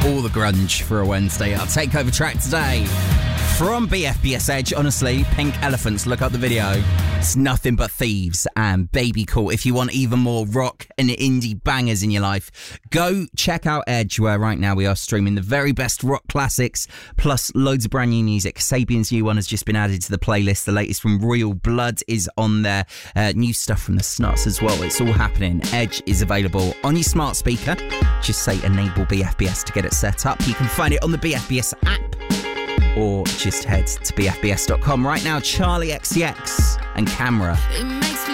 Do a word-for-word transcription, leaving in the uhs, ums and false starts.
all the grunge for a Wednesday. Our takeover track today from B F B S Edge. Honestly, Pink Elephants, look up the video. It's Nothing But Thieves and Baby Cool. If you want even more rock and indie bangers in your life, go check out Edge, where right now we are streaming the very best rock classics, plus loads of brand new music. Sabian's new one has just been added to the playlist. The latest from Royal Blood is on there. Uh, new stuff from the Snuts as well. It's all happening. Edge is available on your smart speaker. Just say enable B F B S to get it set up. You can find it on the B F B S app, or just head to B F B S dot com right now. Charlie X C X and Camera. It makes me